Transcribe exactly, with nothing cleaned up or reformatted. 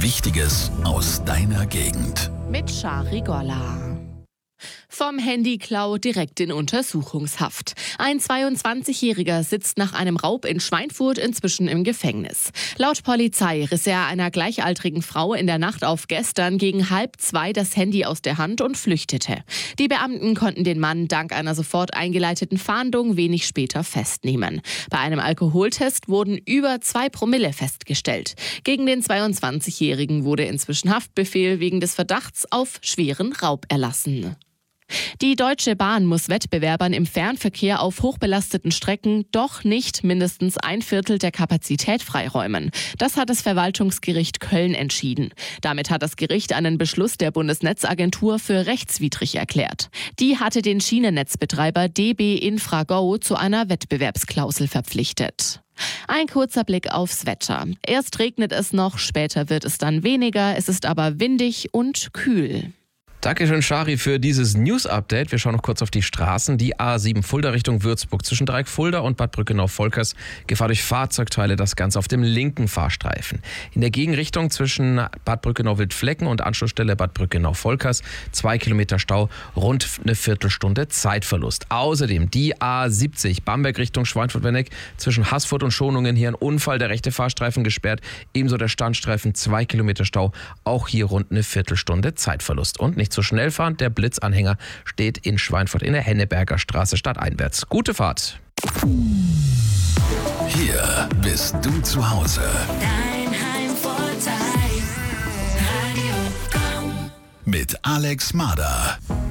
Wichtiges aus deiner Gegend. Mit Shari Golla. Vom Handyklau direkt in Untersuchungshaft. Ein zweiundzwanzigjähriger sitzt nach einem Raub in Schweinfurt inzwischen im Gefängnis. Laut Polizei riss er einer gleichaltrigen Frau in der Nacht auf gestern gegen halb zwei das Handy aus der Hand und flüchtete. Die Beamten konnten den Mann dank einer sofort eingeleiteten Fahndung wenig später festnehmen. Bei einem Alkoholtest wurden über zwei Promille festgestellt. Gegen den zweiundzwanzigjährigen wurde inzwischen Haftbefehl wegen des Verdachts auf schweren Raub erlassen. Die Deutsche Bahn muss Wettbewerbern im Fernverkehr auf hochbelasteten Strecken doch nicht mindestens ein Viertel der Kapazität freiräumen. Das hat das Verwaltungsgericht Köln entschieden. Damit hat das Gericht einen Beschluss der Bundesnetzagentur für rechtswidrig erklärt. Die hatte den Schienennetzbetreiber D B Infrago zu einer Wettbewerbsklausel verpflichtet. Ein kurzer Blick aufs Wetter. Erst regnet es noch, später wird es dann weniger. Es ist aber windig und kühl. Dankeschön, Shari, für dieses News-Update. Wir schauen noch kurz auf die Straßen. Die A sieben Fulda Richtung Würzburg zwischen Dreieck Fulda und Bad Brückenau-Volkers. Gefahr durch Fahrzeugteile, das Ganze auf dem linken Fahrstreifen. In der Gegenrichtung zwischen Bad Brückenau-Wildflecken und Anschlussstelle Bad Brückenau-Volkers zwei Kilometer Stau, rund eine Viertelstunde Zeitverlust. Außerdem die A siebzig Bamberg Richtung Schweinfurt-Wenneck zwischen Haßfurt und Schonungen. Hier ein Unfall, der rechte Fahrstreifen gesperrt. Ebenso der Standstreifen, zwei Kilometer Stau. Auch hier rund eine Viertelstunde Zeitverlust. Und nicht zu schnell fahren, der Blitzanhänger steht in Schweinfurt in der Henneberger Straße stadteinwärts. Gute Fahrt. Hier bist du zu Hause. Dein Heimvorteil. Radio Komm. Mit Alex Mader.